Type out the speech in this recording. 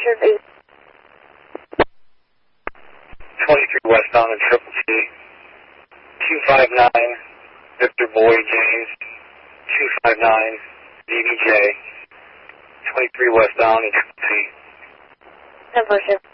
Richard 23 westbound in Triple T. 259 Victor Boy James. 259 DBJ. 23 westbound in Triple T. 10-4.